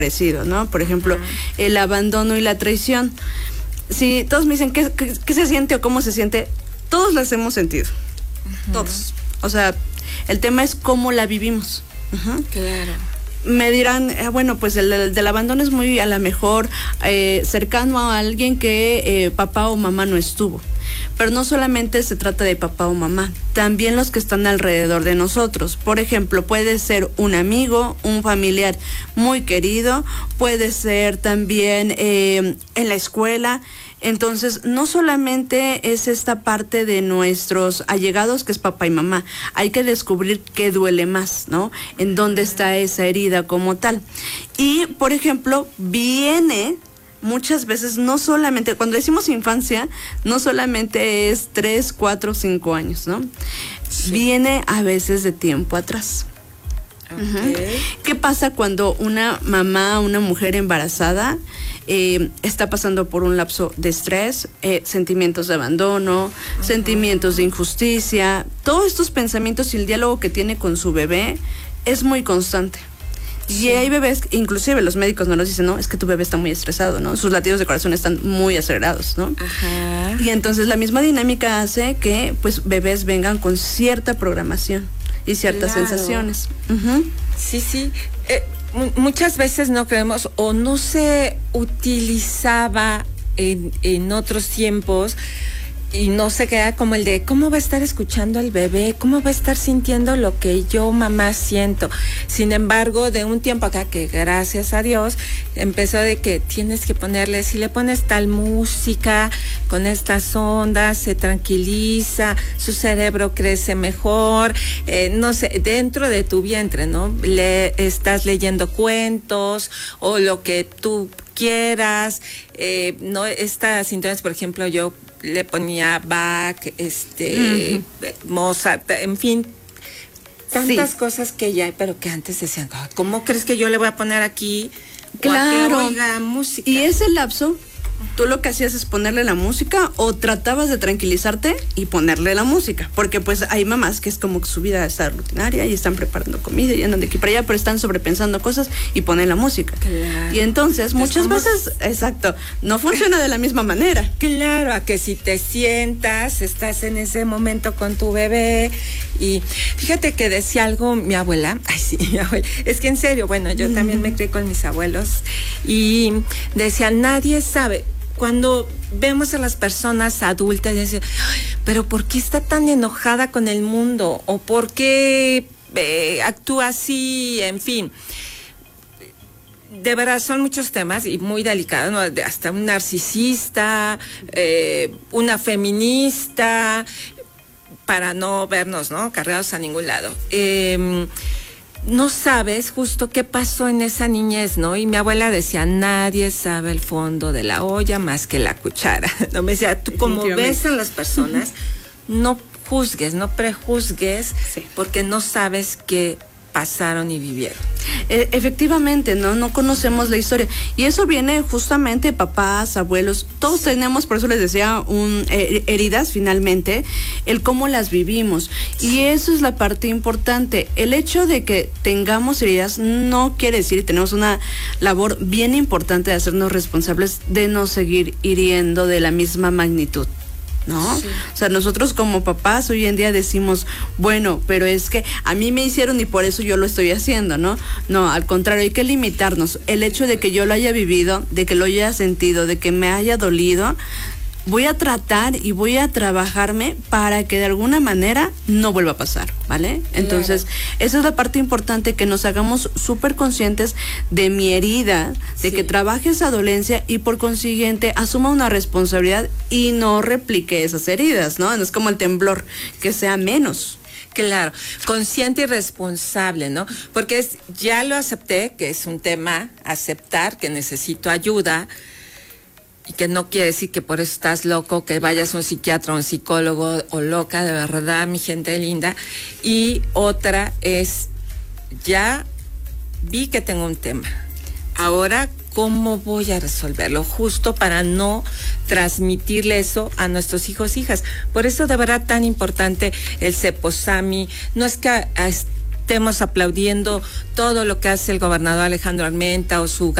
parecido, ¿no? Por ejemplo, el abandono y la traición. Si todos me dicen qué se siente o cómo se siente, todos las hemos sentido. Todos. O sea, el tema es cómo la vivimos. Claro. Me dirán, bueno, pues el del abandono es muy a lo mejor cercano a alguien que papá o mamá no estuvo. Pero no solamente se trata de papá o mamá, también los que están alrededor de nosotros. Por ejemplo, puede ser un amigo, un familiar muy querido, puede ser también en la escuela. Entonces, no solamente es esta parte de nuestros allegados, que es papá y mamá, hay que descubrir qué duele más, ¿no? En dónde está esa herida como tal. Y, por ejemplo, viene muchas veces, no solamente, cuando decimos infancia, no solamente es 3, 4, 5 años, ¿no? Sí. Viene a veces de tiempo atrás. Okay. ¿Qué pasa cuando una mamá, una mujer embarazada está pasando por un lapso de estrés, sentimientos de abandono, sentimientos de injusticia? Todos estos pensamientos y el diálogo que tiene con su bebé es muy constante. Sí. Y hay bebés, inclusive los médicos nos dicen, no, es que tu bebé está muy estresado, ¿no? Sus latidos de corazón están muy acelerados, ¿no? Ajá. Y entonces la misma dinámica hace que, pues, bebés vengan con cierta programación y ciertas sensaciones. Sí. Muchas veces no creemos o no se utilizaba en otros tiempos y no se queda como el de cómo va a estar escuchando al bebé, cómo va a estar sintiendo lo que yo, mamá, siento. Sin embargo, de un tiempo acá, que gracias a Dios, empezó de que tienes que ponerle, si le pones tal música, con estas ondas, se tranquiliza, su cerebro crece mejor, no sé, dentro de tu vientre, ¿no? Estás leyendo cuentos o lo que tú quieras, no, estas sintonías, por ejemplo, yo le ponía Bach, Mozart, en fin, tantas cosas que ya hay, pero que antes decían, ¿cómo crees que yo le voy a poner aquí? Claro. O a que oiga música. Y ese lapso, tú lo que hacías es ponerle la música o tratabas de tranquilizarte y ponerle la música, porque pues hay mamás que es como que su vida está rutinaria y están preparando comida y andan de aquí para allá, pero están sobrepensando cosas y ponen la música. Claro. Y entonces muchas veces, exacto, no funciona de la misma manera. Claro, a que si te sientas, estás en ese momento con tu bebé. Y fíjate que decía algo mi abuela, mi abuela, es que en serio, bueno, yo también me crié con mis abuelos y decía, nadie sabe. Cuando vemos a las personas adultas y dicen, pero ¿por qué está tan enojada con el mundo? ¿O por qué actúa así? En fin, de verdad son muchos temas y muy delicados, ¿no? Hasta un narcisista, una feminista, para no vernos, ¿no? Cargados a ningún lado. No sabes justo qué pasó en esa niñez, ¿no? Y mi abuela decía, nadie sabe el fondo de la olla más que la cuchara. No me decía, tú como ves a las personas, no juzgues, no prejuzgues, porque no sabes qué pasaron y vivieron. Efectivamente, no conocemos la historia. Y eso viene justamente papás, abuelos, todos tenemos, por eso les decía, heridas finalmente, el cómo las vivimos. Y eso es la parte importante. El hecho de que tengamos heridas no quiere decir, y tenemos una labor bien importante de hacernos responsables de no seguir hiriendo de la misma magnitud, ¿no? Sí. O sea, nosotros como papás hoy en día decimos, bueno, pero es que a mí me hicieron y por eso yo lo estoy haciendo, ¿no? No, al contrario, hay que limitarnos. El hecho de que yo lo haya vivido, de que lo haya sentido, de que me haya dolido, voy a tratar y voy a trabajarme para que de alguna manera no vuelva a pasar, ¿vale? Entonces, esa es la parte importante, que nos hagamos súper conscientes de mi herida, de que trabaje esa dolencia y por consiguiente asuma una responsabilidad y no replique esas heridas, ¿no? No es como el temblor, que sea menos. Claro, consciente y responsable, ¿no? Porque ya lo acepté, que es un tema, aceptar que necesito ayuda, y que no quiere decir que por eso estás loco, que vayas a un psiquiatra o un psicólogo o loca, de verdad, mi gente linda. Y otra es, ya vi que tengo un tema. Ahora, ¿cómo voy a resolverlo? Justo para no transmitirle eso a nuestros hijos e hijas. Por eso, de verdad, tan importante el CEPOSAMI. No es que estemos aplaudiendo todo lo que hace el gobernador Alejandro Armenta o su